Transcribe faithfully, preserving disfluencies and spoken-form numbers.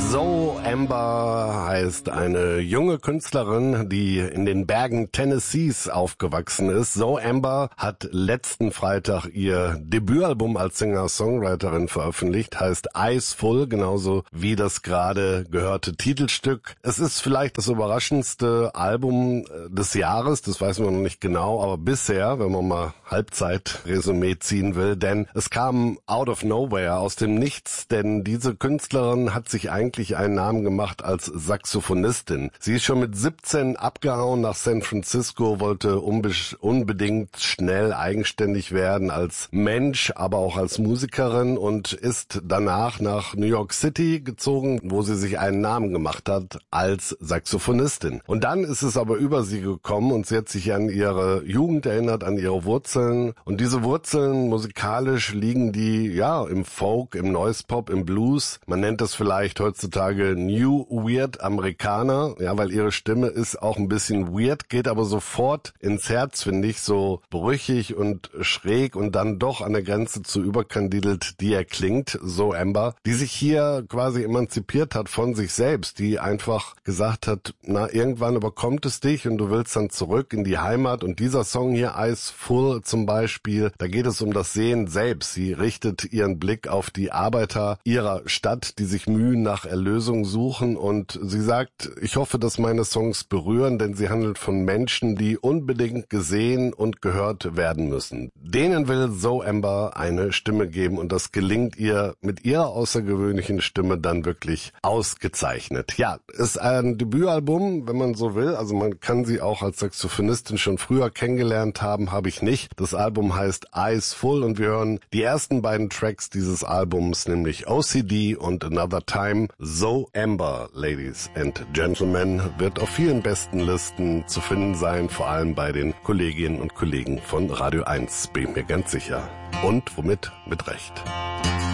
Zoe Amber heißt eine junge Künstlerin, die in den Bergen Tennessees aufgewachsen ist. Zoe Amber hat letzten Freitag ihr Debütalbum als Singer-Songwriterin veröffentlicht, heißt Eyes Full, genauso wie das gerade gehörte Titelstück. Es ist vielleicht das überraschendste Album des Jahres, das weiß man noch nicht genau, aber bisher, wenn man mal Halbzeit-Resümee ziehen will, denn es kam out of nowhere, aus dem Nichts, denn diese Künstlerin hat sich eigentlich einen Namen gemacht als Saxophonistin. Sie ist schon mit siebzehn abgehauen nach San Francisco, wollte unbe- unbedingt schnell eigenständig werden als Mensch, aber auch als Musikerin und ist danach nach New York City gezogen, wo sie sich einen Namen gemacht hat als Saxophonistin. Und dann ist es aber über sie gekommen und sie hat sich an ihre Jugend erinnert, an ihre Wurzeln. Und diese Wurzeln musikalisch liegen die, ja, im Folk, im Noise Pop, im Blues. Man nennt das vielleicht heutzutage New Weird Amerikaner, ja, weil ihre Stimme ist auch ein bisschen weird, geht aber sofort ins Herz, finde ich, so brüchig und schräg und dann doch an der Grenze zu überkandidelt, die er klingt, so Amber, die sich hier quasi emanzipiert hat von sich selbst, die einfach gesagt hat, na, irgendwann überkommt es dich und du willst dann zurück in die Heimat. Und dieser Song hier, Eyes Full zum Beispiel, da geht es um das Sehen selbst. Sie richtet ihren Blick auf die Arbeiter ihrer Stadt, die sich Mühen nach Erlösung suchen, und sie sagt, ich hoffe, dass meine Songs berühren, denn sie handelt von Menschen, die unbedingt gesehen und gehört werden müssen. Denen will Zoe Amber eine Stimme geben und das gelingt ihr mit ihrer außergewöhnlichen Stimme dann wirklich ausgezeichnet. Ja, ist ein Debütalbum, wenn man so will, also man kann sie auch als Saxophonistin schon früher kennengelernt haben, habe ich nicht. Das Album heißt Eyes Full und wir hören die ersten beiden Tracks dieses Albums, nämlich O C D und Another Time. Zoe Amber, Ladies and Gentlemen, wird auf vielen besten Listen zu finden sein, vor allem bei den Kolleginnen und Kollegen von Radio eins, bin ich mir ganz sicher. Und womit? Mit Recht.